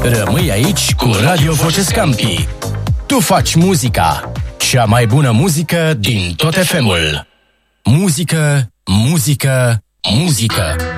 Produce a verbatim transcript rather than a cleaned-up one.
Rămâi aici cu Radio Voce Scampi. Tu faci muzica. Cea mai bună muzică din tot F M-ul. Muzică, muzică, muzică.